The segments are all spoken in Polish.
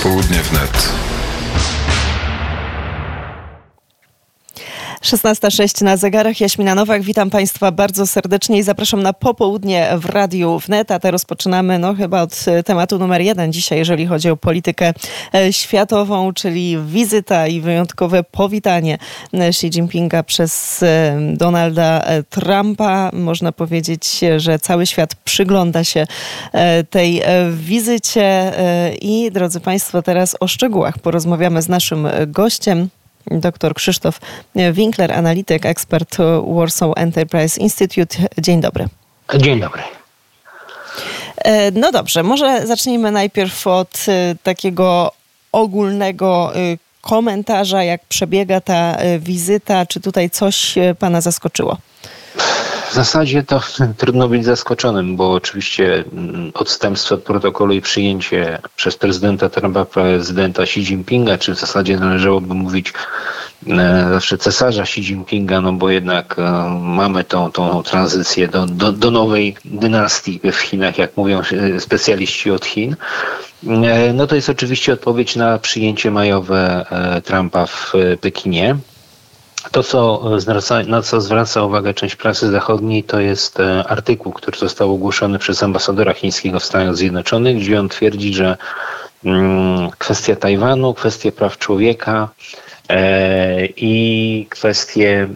Popołudnie wnet. 16:06 na zegarach. Jaśmina Nowak, witam Państwa bardzo serdecznie i zapraszam na popołudnie w Radiu Wnet. A te rozpoczynamy chyba od tematu numer 1 dzisiaj, jeżeli chodzi o politykę światową, czyli wizyta i wyjątkowe powitanie Xi Jinpinga przez Donalda Trumpa. Można powiedzieć, że cały świat przygląda się tej wizycie i drodzy Państwo, teraz o szczegółach porozmawiamy z naszym gościem. Dr Krzysztof Winkler, analityk, ekspert Warsaw Enterprise Institute. Dzień dobry. Dzień dobry. No dobrze, może zacznijmy najpierw od takiego ogólnego komentarza, jak przebiega ta wizyta. Czy tutaj coś Pana zaskoczyło? W zasadzie to trudno być zaskoczonym, bo oczywiście odstępstwo od protokolu i przyjęcie przez prezydenta Trumpa prezydenta Xi Jinpinga, czy w zasadzie należałoby mówić zawsze cesarza Xi Jinpinga, no bo jednak mamy tą tranzycję do nowej dynastii w Chinach, jak mówią specjaliści od Chin. No to jest oczywiście odpowiedź na przyjęcie majowe Trumpa w Pekinie. To, na co zwraca uwagę część prasy zachodniej, to jest artykuł, który został ogłoszony przez ambasadora chińskiego w Stanach Zjednoczonych, gdzie on twierdzi, że kwestia Tajwanu, kwestie praw człowieka i kwestie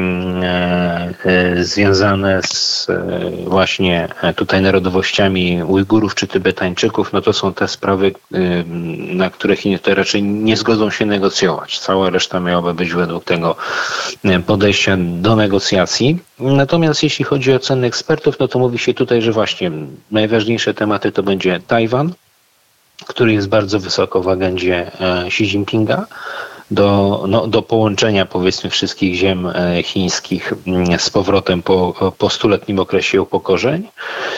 związane z właśnie tutaj narodowościami Ujgurów czy Tybetańczyków, no to są te sprawy, na które Chiny to raczej nie zgodzą się negocjować. Cała reszta miałaby być według tego podejścia do negocjacji. Natomiast jeśli chodzi o oceny ekspertów, no to mówi się tutaj, że właśnie najważniejsze tematy to będzie Tajwan, który jest bardzo wysoko w agendzie Xi Jinpinga, do połączenia powiedzmy wszystkich ziem chińskich z powrotem po stuletnim okresie upokorzeń.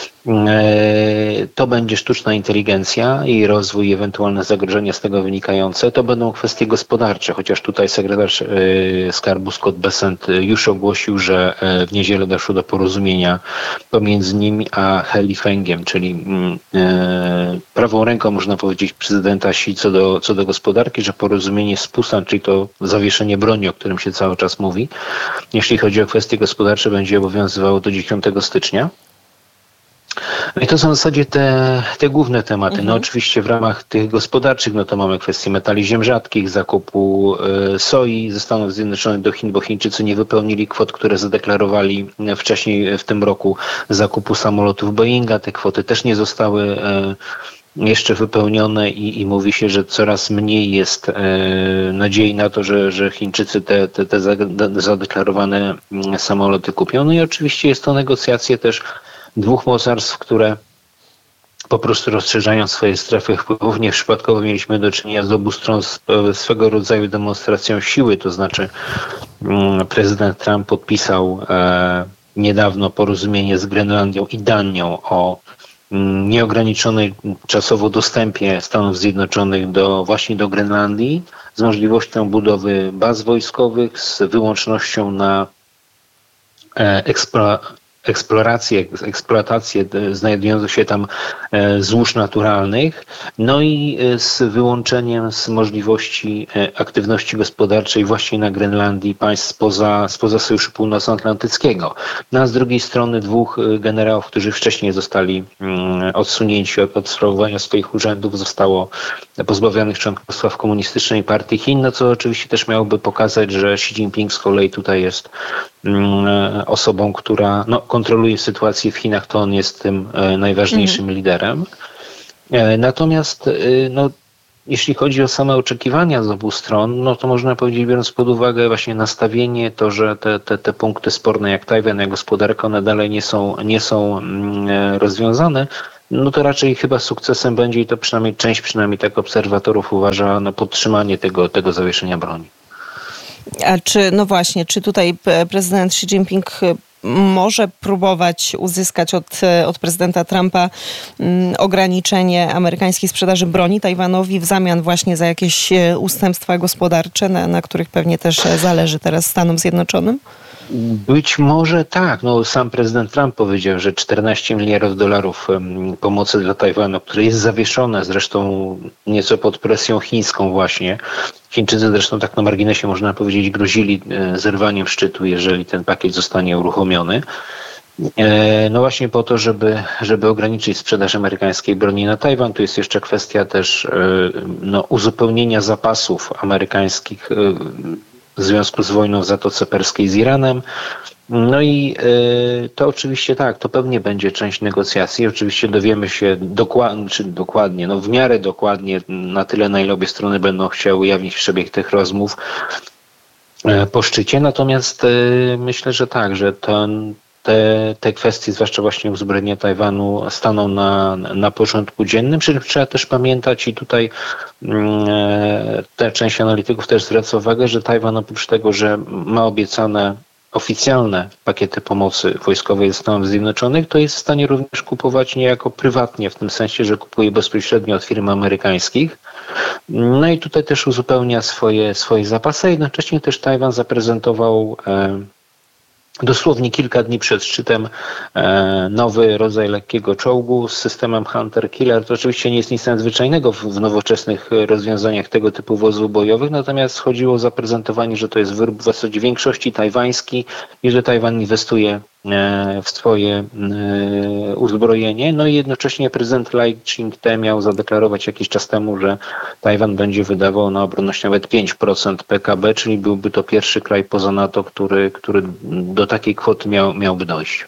To będzie sztuczna inteligencja i rozwój i ewentualne zagrożenia z tego wynikające. To będą kwestie gospodarcze, chociaż tutaj sekretarz skarbu Scott Bessent już ogłosił, że w niedzielę doszło do porozumienia pomiędzy nimi a He Lifengiem, czyli prawą ręką można powiedzieć prezydenta Xi co do gospodarki, że porozumienie z Pusan, czyli to zawieszenie broni, o którym się cały czas mówi, jeśli chodzi o kwestie gospodarcze, będzie obowiązywało do 10 stycznia. No i to są w zasadzie te główne tematy. No oczywiście w ramach tych gospodarczych, no to mamy kwestię metali ziem rzadkich, zakupu soi ze Stanów Zjednoczonych do Chin, bo Chińczycy nie wypełnili kwot, które zadeklarowali wcześniej w tym roku, zakupu samolotów Boeinga. Te kwoty też nie zostały jeszcze wypełnione i mówi się, że coraz mniej jest nadziei na to, że Chińczycy te zadeklarowane samoloty kupią. No i oczywiście jest to negocjacje też dwóch mocarstw, które po prostu rozszerzają swoje strefy wpływów. Nieprzypadkowo mieliśmy do czynienia z obu stron swego rodzaju demonstracją siły, to znaczy prezydent Trump podpisał niedawno porozumienie z Grenlandią i Danią o nieograniczonej czasowo dostępie Stanów Zjednoczonych właśnie do Grenlandii z możliwością budowy baz wojskowych, z wyłącznością na eksploatację znajdujących się tam złóż naturalnych, no i z wyłączeniem z możliwości aktywności gospodarczej właśnie na Grenlandii państw spoza Sojuszu Północnoatlantyckiego. No a z drugiej strony dwóch generałów, którzy wcześniej zostali odsunięci od sprawowania swoich urzędów, zostało pozbawionych członkostwa w Komunistycznej Partii Chin, no co oczywiście też miałoby pokazać, że Xi Jinping z kolei tutaj jest osobą, która kontroluje sytuację w Chinach, to on jest tym najważniejszym liderem. Natomiast jeśli chodzi o same oczekiwania z obu stron, no to można powiedzieć, biorąc pod uwagę właśnie nastawienie, to, że te punkty sporne jak Tajwan, jak gospodarka, one dalej nie są rozwiązane, no to raczej chyba sukcesem będzie, i to część tak obserwatorów uważa, podtrzymanie tego zawieszenia broni. A czy tutaj prezydent Xi Jinping może próbować uzyskać od prezydenta Trumpa ograniczenie amerykańskiej sprzedaży broni Tajwanowi w zamian właśnie za jakieś ustępstwa gospodarcze, na których pewnie też zależy teraz Stanom Zjednoczonym? Być może tak. No, sam prezydent Trump powiedział, że $14 miliardów pomocy dla Tajwanu, które jest zawieszone zresztą nieco pod presją chińską właśnie. Chińczycy zresztą tak na marginesie można powiedzieć grozili zerwaniem szczytu, jeżeli ten pakiet zostanie uruchomiony. No właśnie po to, żeby ograniczyć sprzedaż amerykańskiej broni na Tajwan. Tu jest jeszcze kwestia też uzupełnienia zapasów amerykańskich w związku z wojną w Zatoce Perskiej z Iranem. No i to oczywiście tak, to pewnie będzie część negocjacji. Oczywiście dowiemy się dokładnie, w miarę dokładnie, na tyle, na ile obie strony będą chciały ujawnić przebieg tych rozmów po szczycie. Natomiast myślę, że tak, że te kwestie, zwłaszcza właśnie uzbrojenia Tajwanu, staną na porządku dziennym. Przy czym trzeba też pamiętać i tutaj ta część analityków też zwraca uwagę, że Tajwan oprócz tego, że ma obiecane oficjalne pakiety pomocy wojskowej ze Stanów Zjednoczonych, to jest w stanie również kupować niejako prywatnie, w tym sensie, że kupuje bezpośrednio od firm amerykańskich. No i tutaj też uzupełnia swoje zapasy. Jednocześnie też Tajwan zaprezentował dosłownie kilka dni przed szczytem nowy rodzaj lekkiego czołgu z systemem Hunter-Killer. To oczywiście nie jest nic nadzwyczajnego w nowoczesnych rozwiązaniach tego typu wozów bojowych, natomiast chodziło o zaprezentowanie, że to jest wyrób w zasadzie większości tajwański i że Tajwan inwestuje w swoje uzbrojenie. No i jednocześnie prezydent Lai Ching-te miał zadeklarować jakiś czas temu, że Tajwan będzie wydawał na obronność nawet 5% PKB, czyli byłby to pierwszy kraj poza NATO, który do takiej kwoty miałby dojść.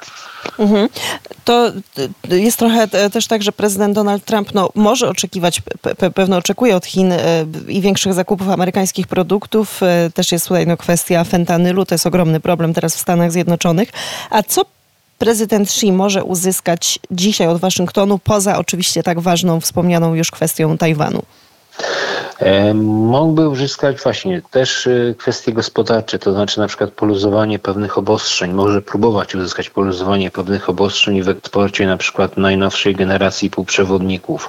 To jest trochę też tak, że prezydent Donald Trump może oczekiwać, pewno oczekuje od Chin i większych zakupów amerykańskich produktów. Też jest tutaj kwestia fentanylu, to jest ogromny problem teraz w Stanach Zjednoczonych. A co prezydent Xi może uzyskać dzisiaj od Waszyngtonu, poza oczywiście tak ważną, wspomnianą już kwestią Tajwanu? Mógłby uzyskać właśnie też kwestie gospodarcze, to znaczy na przykład poluzowanie pewnych obostrzeń, może próbować uzyskać poluzowanie pewnych obostrzeń w eksporcie na przykład najnowszej generacji półprzewodników,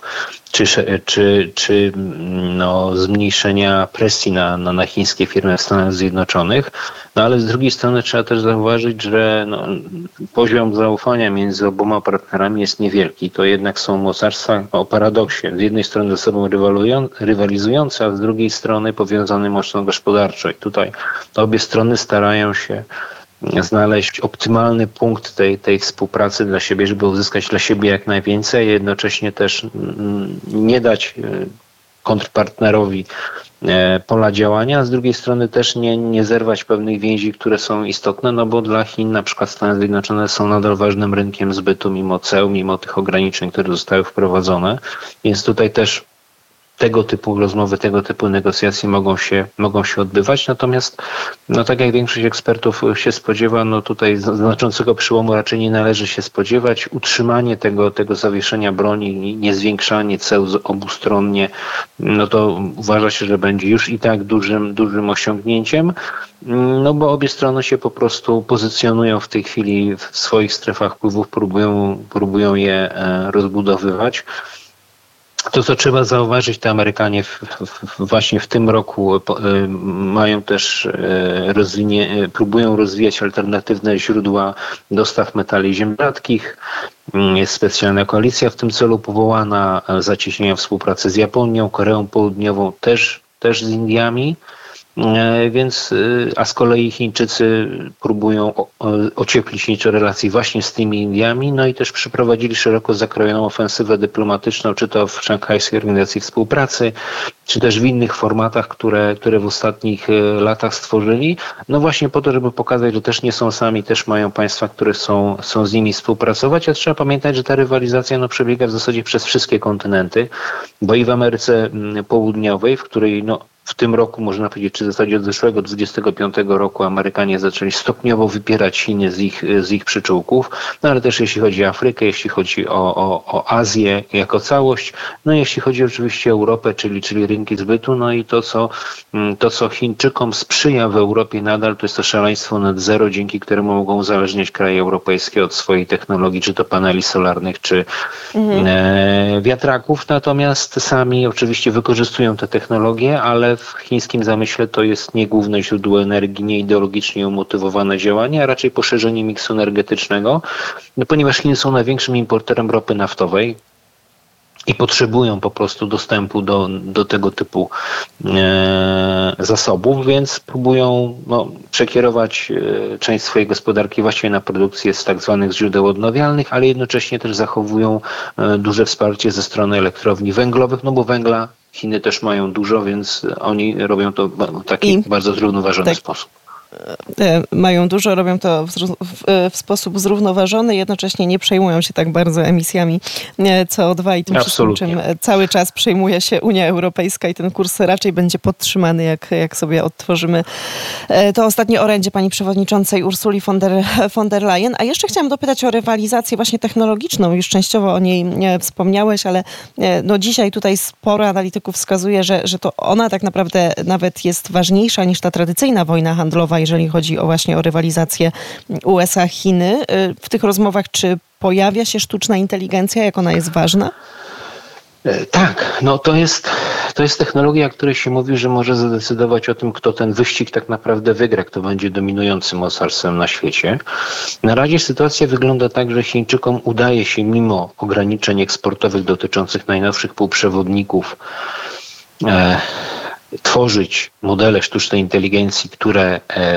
czy zmniejszenia presji na chińskie firmy w Stanach Zjednoczonych. No ale z drugiej strony trzeba też zauważyć, że poziom zaufania między oboma partnerami jest niewielki. To jednak są mocarstwa o paradoksie. Z jednej strony ze sobą rywalizujące, a z drugiej strony powiązane mocno gospodarczo. I tutaj obie strony starają się znaleźć optymalny punkt tej współpracy dla siebie, żeby uzyskać dla siebie jak najwięcej, jednocześnie też nie dać kontrpartnerowi pola działania, a z drugiej strony też nie zerwać pewnych więzi, które są istotne, bo dla Chin na przykład Stany Zjednoczone są nadal ważnym rynkiem zbytu mimo ceł, mimo tych ograniczeń, które zostały wprowadzone, więc tutaj też tego typu rozmowy, tego typu negocjacje mogą się odbywać. Natomiast tak jak większość ekspertów się spodziewa, tutaj znaczącego przełomu raczej nie należy się spodziewać. Utrzymanie tego zawieszenia broni, niezwiększanie ceł obustronnie, to uważa się, że będzie już i tak dużym osiągnięciem, bo obie strony się po prostu pozycjonują w tej chwili w swoich strefach wpływów, próbują je rozbudowywać. To, co trzeba zauważyć, te Amerykanie właśnie w tym roku mają też próbują rozwijać alternatywne źródła dostaw metali ziem rzadkich. Jest specjalna koalicja w tym celu powołana, zacieśnienia współpracy z Japonią, Koreą Południową, też z Indiami. A z kolei Chińczycy próbują ocieplić nieco relacji właśnie z tymi Indiami, i też przeprowadzili szeroko zakrojoną ofensywę dyplomatyczną, czy to w Szanghajskiej Organizacji Współpracy, czy też w innych formatach, które w ostatnich latach stworzyli. Właśnie po to, żeby pokazać, że też nie są sami, też mają państwa, które są z nimi współpracować, a trzeba pamiętać, że ta rywalizacja przebiega w zasadzie przez wszystkie kontynenty, bo i w Ameryce Południowej, w której w tym roku, można powiedzieć, czy w zasadzie od zeszłego 25 roku Amerykanie zaczęli stopniowo wypierać Chiny z ich przyczółków, ale też jeśli chodzi o Afrykę, jeśli chodzi o Azję jako całość, jeśli chodzi oczywiście o Europę, czyli rynki zbytu, i to, co Chińczykom sprzyja w Europie nadal, to jest to szaleństwo net zero, dzięki któremu mogą uzależniać kraje europejskie od swojej technologii, czy to paneli solarnych, czy wiatraków, natomiast sami oczywiście wykorzystują te technologie, ale ale w chińskim zamyśle to jest nie główne źródło energii, nie ideologicznie umotywowane działanie, a raczej poszerzenie miksu energetycznego, no, ponieważ Chiny są największym importerem ropy naftowej i potrzebują po prostu dostępu do tego typu zasobów, więc próbują przekierować część swojej gospodarki właściwie na produkcję z tak zwanych źródeł odnawialnych, ale jednocześnie też zachowują duże wsparcie ze strony elektrowni węglowych, no bo węgla Chiny też mają dużo, więc oni robią to w taki bardzo zrównoważony sposób. Mają dużo, robią to w sposób zrównoważony, jednocześnie nie przejmują się tak bardzo emisjami CO2 i tym wszystkim, czym cały czas przejmuje się Unia Europejska i ten kurs raczej będzie podtrzymany, jak sobie odtworzymy to ostatnie orędzie pani przewodniczącej Ursuli von der Leyen. A jeszcze chciałam dopytać o rywalizację właśnie technologiczną. Już częściowo o niej wspomniałeś, ale no dzisiaj tutaj sporo analityków wskazuje, że to ona tak naprawdę nawet jest ważniejsza niż ta tradycyjna wojna handlowa, jeżeli chodzi właśnie o rywalizację USA-Chiny. W tych rozmowach czy pojawia się sztuczna inteligencja, jak ona jest ważna? Tak, no to jest technologia, o której się mówi, że może zadecydować o tym, kto ten wyścig tak naprawdę wygra, kto będzie dominującym mocarstwem na świecie. Na razie sytuacja wygląda tak, że Chińczykom udaje się mimo ograniczeń eksportowych dotyczących najnowszych półprzewodników tworzyć modele sztucznej inteligencji, które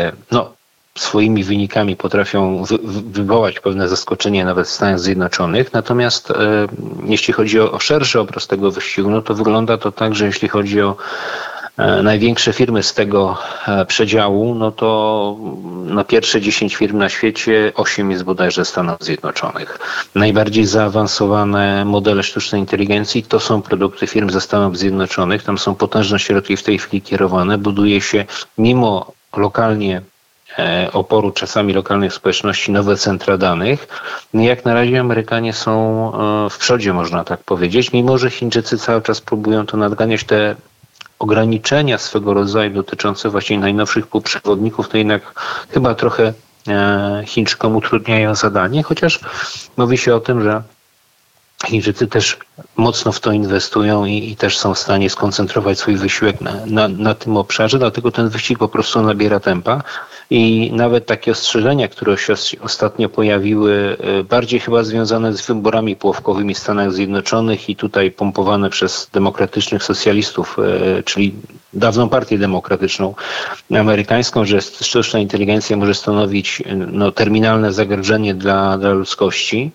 swoimi wynikami potrafią wywołać pewne zaskoczenie nawet w Stanach Zjednoczonych. Natomiast jeśli chodzi o szerszy obraz tego wyścigu, no to wygląda to tak, że jeśli chodzi o największe firmy z tego przedziału, no to na pierwsze 10 firm na świecie 8 jest bodajże Stanów Zjednoczonych. Najbardziej zaawansowane modele sztucznej inteligencji to są produkty firm ze Stanów Zjednoczonych. Tam są potężne środki w tej chwili kierowane. Buduje się mimo lokalnie oporu czasami lokalnych społeczności nowe centra danych. Jak na razie Amerykanie są w przodzie, można tak powiedzieć, mimo że Chińczycy cały czas próbują to nadganiać. Te ograniczenia swego rodzaju dotyczące właśnie najnowszych półprzewodników, to jednak chyba trochę Chińczykom utrudniają zadanie, chociaż mówi się o tym, że Chińczycy też mocno w to inwestują i też są w stanie skoncentrować swój wysiłek na tym obszarze, dlatego ten wyścig po prostu nabiera tempa i nawet takie ostrzeżenia, które się ostatnio pojawiły, bardziej chyba związane z wyborami połówkowymi w Stanach Zjednoczonych i tutaj pompowane przez demokratycznych socjalistów, czyli dawną partię demokratyczną amerykańską, że sztuczna inteligencja może stanowić terminalne zagrożenie dla ludzkości.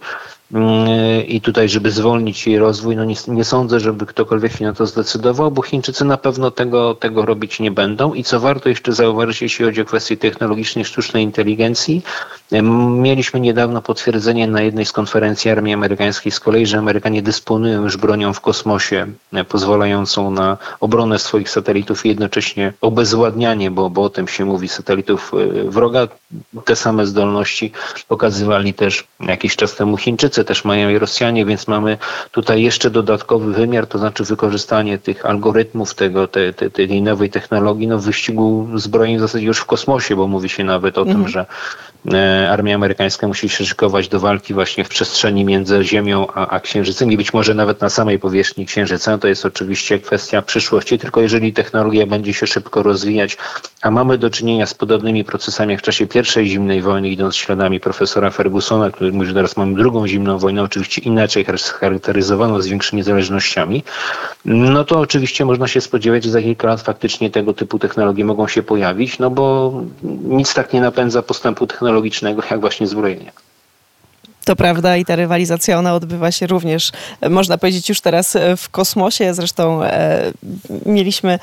I tutaj, żeby zwolnić jej rozwój, nie sądzę, żeby ktokolwiek się na to zdecydował, bo Chińczycy na pewno tego robić nie będą. I co warto jeszcze zauważyć, jeśli chodzi o kwestie technologicznej sztucznej inteligencji, mieliśmy niedawno potwierdzenie na jednej z konferencji armii amerykańskiej z kolei, że Amerykanie dysponują już bronią w kosmosie pozwalającą na obronę swoich satelitów i jednocześnie obezwładnianie, bo o tym się mówi, satelitów wroga. Te same zdolności pokazywali też jakiś czas temu Chińczycy, też mają i Rosjanie, więc mamy tutaj jeszcze dodatkowy wymiar, to znaczy wykorzystanie tych algorytmów, tej nowej technologii w wyścigu zbrojeń w zasadzie już w kosmosie, bo mówi się nawet o tym, że armia amerykańska musi się szykować do walki właśnie w przestrzeni między Ziemią a Księżycem i być może nawet na samej powierzchni Księżyca. To jest oczywiście kwestia przyszłości, tylko jeżeli technologia będzie się szybko rozwijać, a mamy do czynienia z podobnymi procesami jak w czasie I zimnej wojny, idąc śladami profesora Fergusona, który mówi, że teraz mamy drugą zimną wojnę, oczywiście inaczej charakteryzowaną, z większymi zależnościami, no to oczywiście można się spodziewać, że za kilka lat faktycznie tego typu technologie mogą się pojawić, bo nic tak nie napędza postępu technologicznego jak właśnie zbrojenia. To prawda i ta rywalizacja, ona odbywa się również, można powiedzieć, już teraz w kosmosie. Zresztą mieliśmy,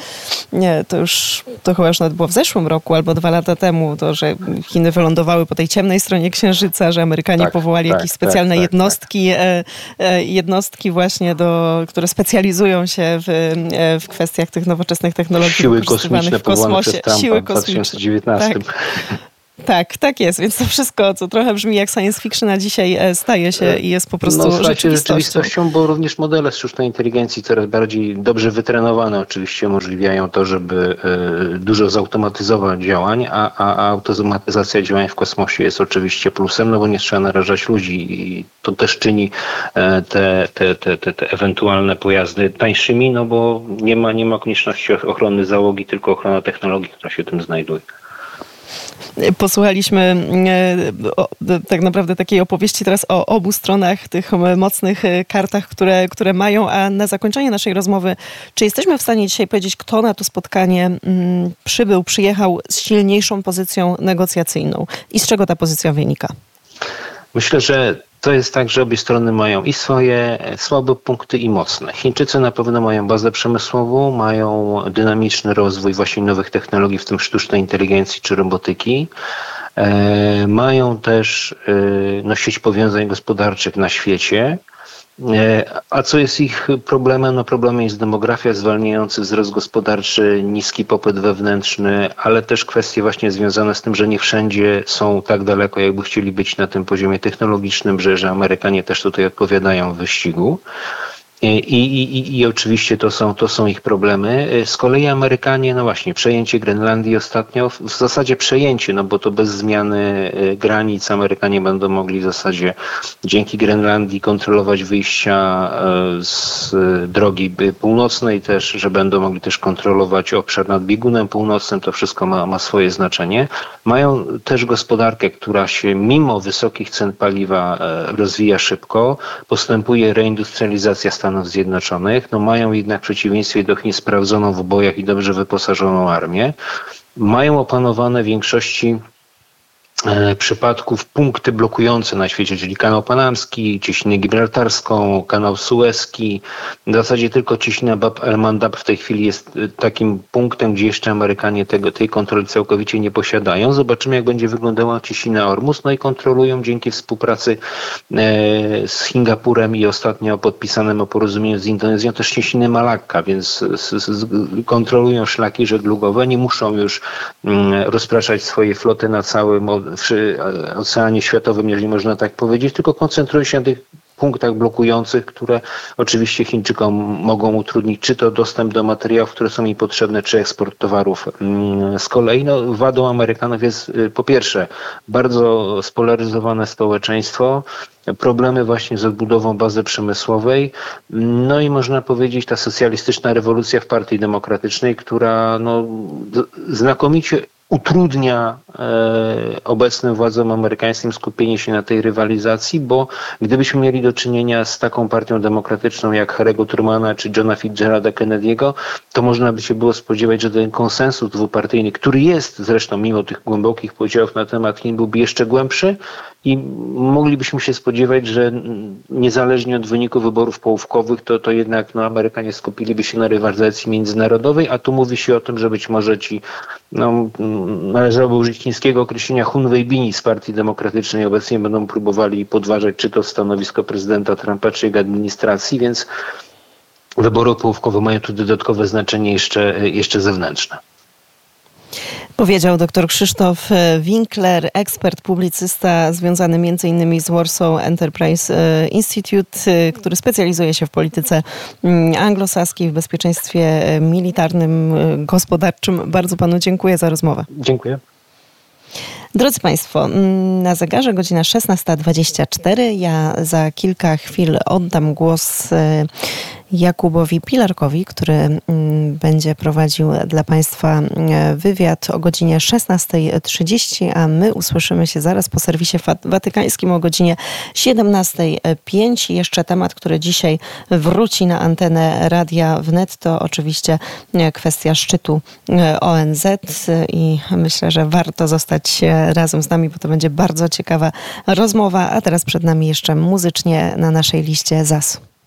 to chyba już nawet było w zeszłym roku albo 2 lata temu, to, że Chiny wylądowały po tej ciemnej stronie Księżyca, że Amerykanie powołali jakieś specjalne jednostki właśnie, które specjalizują się w kwestiach tych nowoczesnych technologii wykorzystywanych w kosmosie. Siły kosmiczne. 2019. Tak. Tak jest. Więc to wszystko, co trochę brzmi jak science fiction, a dzisiaj staje się i jest po prostu rzeczywistością, bo również modele sztucznej inteligencji coraz bardziej dobrze wytrenowane oczywiście umożliwiają to, żeby dużo zautomatyzować działań, a automatyzacja działań w kosmosie jest oczywiście plusem, no bo nie trzeba narażać ludzi i to też czyni te ewentualne pojazdy tańszymi, no bo nie ma konieczności ochrony załogi, tylko ochrona technologii, która się tym znajduje. Posłuchaliśmy tak naprawdę takiej opowieści teraz o obu stronach, tych mocnych kartach, które mają, a na zakończenie naszej rozmowy, czy jesteśmy w stanie dzisiaj powiedzieć, kto na to spotkanie przyjechał z silniejszą pozycją negocjacyjną i z czego ta pozycja wynika? Myślę, że to jest tak, że obie strony mają i swoje słabe punkty i mocne. Chińczycy na pewno mają bazę przemysłową, mają dynamiczny rozwój właśnie nowych technologii, w tym sztucznej inteligencji czy robotyki. Mają też sieć powiązań gospodarczych na świecie. A co jest ich problemem? No problemem jest demografia, zwalniający wzrost gospodarczy, niski popyt wewnętrzny, ale też kwestie właśnie związane z tym, że nie wszędzie są tak daleko, jakby chcieli być na tym poziomie technologicznym, że Amerykanie też tutaj odpowiadają w wyścigu. I oczywiście to są ich problemy. Z kolei Amerykanie, no właśnie, przejęcie Grenlandii ostatnio, w zasadzie przejęcie, no bo to bez zmiany granic Amerykanie będą mogli w zasadzie dzięki Grenlandii kontrolować wyjścia z drogi północnej też, że będą mogli też kontrolować obszar nad biegunem północnym, to wszystko ma swoje znaczenie. Mają też gospodarkę, która się mimo wysokich cen paliwa rozwija szybko, postępuje reindustrializacja Stanów Zjednoczonych, no mają jednak w przeciwieństwie do Chin sprawdzoną w bojach i dobrze wyposażoną armię. Mają opanowane w większości przypadków punkty blokujące na świecie, czyli kanał panamski, cieśninę gibraltarską, kanał sueski. W zasadzie tylko cieśnina Bab el-Mandab w tej chwili jest takim punktem, gdzie jeszcze Amerykanie tej kontroli całkowicie nie posiadają. Zobaczymy, jak będzie wyglądała cieśnina Ormus. No i kontrolują dzięki współpracy z Singapurem i ostatnio podpisanemu porozumieniu z Indonezją też cieśninę Malakka, więc kontrolują szlaki żeglugowe. Nie muszą już rozpraszać swojej floty na całym przy Oceanie Światowym, jeżeli można tak powiedzieć, tylko koncentrują się na tych punktach blokujących, które oczywiście Chińczykom mogą utrudnić czy to dostęp do materiałów, które są im potrzebne, czy eksport towarów. Z kolei wadą Amerykanów jest po pierwsze bardzo spolaryzowane społeczeństwo, problemy właśnie z odbudową bazy przemysłowej, no i można powiedzieć ta socjalistyczna rewolucja w Partii Demokratycznej, która znakomicie utrudnia obecnym władzom amerykańskim skupienie się na tej rywalizacji, bo gdybyśmy mieli do czynienia z taką partią demokratyczną jak Harry'ego Trumana czy Johna Fitzgeralda Kennedy'ego, to można by się było spodziewać, że ten konsensus dwupartyjny, który jest zresztą mimo tych głębokich podziałów na temat Chin, byłby jeszcze głębszy i moglibyśmy się spodziewać, że niezależnie od wyniku wyborów połówkowych, to jednak Amerykanie skupiliby się na rywalizacji międzynarodowej, a tu mówi się o tym, że być może należałoby użyć chińskiego określenia Hunwei-bini z Partii Demokratycznej obecnie będą próbowali podważać czy to stanowisko prezydenta Trumpa, czy jego administracji, więc wybory połówkowe mają tu dodatkowe znaczenie jeszcze zewnętrzne. Powiedział dr Krzysztof Winkler, ekspert, publicysta związany m.in. z Warsaw Enterprise Institute, który specjalizuje się w polityce anglosaskiej, w bezpieczeństwie militarnym, gospodarczym. Bardzo panu dziękuję za rozmowę. Dziękuję. Drodzy Państwo, na zegarze godzina 16:24. Ja za kilka chwil oddam głos Jakubowi Pilarkowi, który będzie prowadził dla Państwa wywiad o godzinie 16:30, a my usłyszymy się zaraz po serwisie watykańskim o godzinie 17:05. Jeszcze temat, który dzisiaj wróci na antenę Radia Wnet, to oczywiście kwestia szczytu ONZ i myślę, że warto zostać razem z nami, bo to będzie bardzo ciekawa rozmowa, a teraz przed nami jeszcze muzycznie na naszej liście ZAS.